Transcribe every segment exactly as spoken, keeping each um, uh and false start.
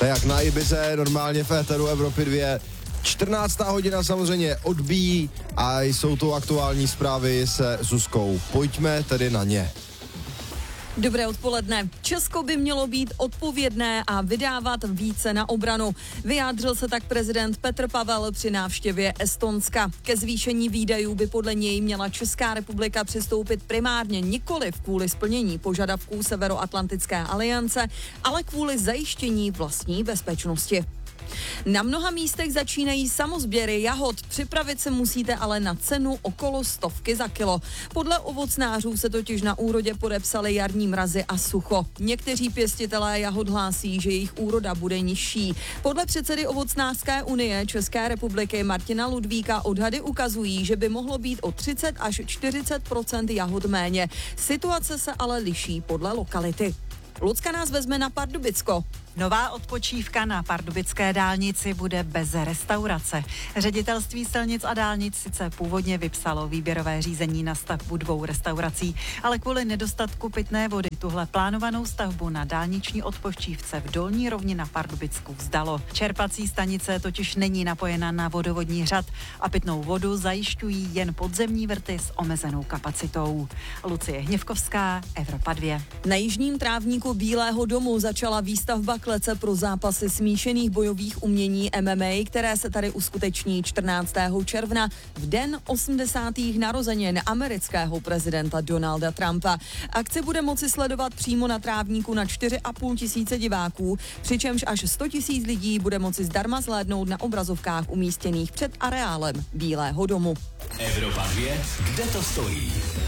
Tak na Ibize, normálně v éteru Evropy dva. čtrnáctá hodina samozřejmě odbíjí a jsou to aktuální zprávy se Zuzkou. Pojďme tedy na ně. Dobré odpoledne. Česko by mělo být odpovědné a vydávat více na obranu. Vyjádřil se tak prezident Petr Pavel při návštěvě Estonska. Ke zvýšení výdajů by podle něj měla Česká republika přistoupit primárně nikoliv kvůli splnění požadavků Severoatlantické aliance, ale kvůli zajištění vlastní bezpečnosti. Na mnoha místech začínají samosběry jahod, připravit se musíte ale na cenu okolo stovky za kilo. Podle ovocnářů se totiž na úrodě podepsaly jarní mrazy a sucho. Někteří pěstitelé jahod hlásí, že jejich úroda bude nižší. Podle předsedy Ovocnářské unie České republiky Martina Ludvíka odhady ukazují, že by mohlo být o třicet až čtyřicet procent jahod méně. Situace se ale liší podle lokality. Lucka nás vezme na Pardubicko. Nová odpočívka na pardubické dálnici bude bez restaurace. Ředitelství silnic a dálnic sice původně vypsalo výběrové řízení na stavbu dvou restaurací, ale kvůli nedostatku pitné vody tuhle plánovanou stavbu na dálniční odpočívce v Dolní Rovni na Pardubicku vzdalo. Čerpací stanice totiž není napojena na vodovodní řad a pitnou vodu zajišťují jen podzemní vrty s omezenou kapacitou. Lucie Hněvkovská, Evropa dva. Na jižním trávníku Bílého domu začala výstavba klece pro zápasy smíšených bojových umění M M A, které se tady uskuteční čtrnáctého června v den osmdesátých narozenin amerického prezidenta Donalda Trumpa. Akci bude moci sledovat přímo na trávníku na čtyři a půl tisíce diváků, přičemž až sto tisíc lidí bude moci zdarma zhlédnout na obrazovkách umístěných před areálem Bílého domu. Evropa dva, kde to stojí?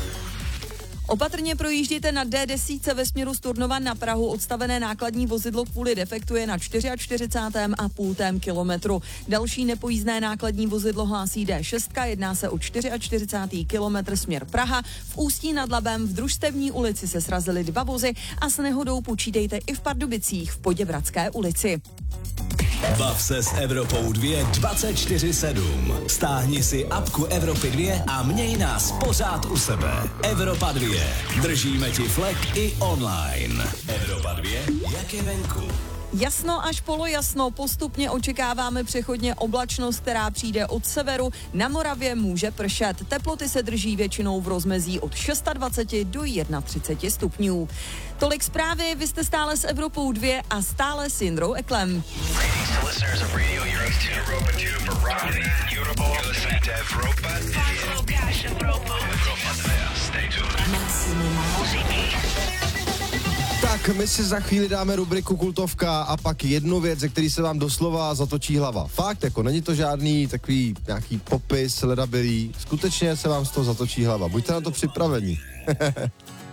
Opatrně projíždějte na D deset ve směru z Turnova na Prahu. Odstavené nákladní vozidlo kvůli defektu je na čtyřicátém čtyřicátém a půl kilometru. Další nepojízdné nákladní vozidlo hlásí D šest, jedná se o čtyřicátý čtvrtý kilometr směr Praha. V Ústí nad Labem v Družstevní ulici se srazily dva vozy a s nehodou počítejte i v Pardubicích v Poděbradské ulici. Bav se s Evropou dva dvacet čtyři sedm. Stáhni si apku Evropy dva a měj nás pořád u sebe. Evropa dva. Držíme ti flek i online. Evropa dva, jak je venku. Jasno až polojasno, postupně očekáváme přechodně oblačnost, která přijde od severu. Na Moravě může pršet. Teploty se drží většinou v rozmezí od dvacet šest do třicet jedna stupňů. Tolik zprávy, vy jste stále s Evropou dva a stále s Jindrou Eklem. Tak, my si za chvíli dáme rubriku Kultovka a pak jednu věc, ze který se vám doslova zatočí hlava. Fakt, jako není to žádný takový nějaký popis, ledabilý. Skutečně se vám z toho zatočí hlava. Buďte na to připraveni.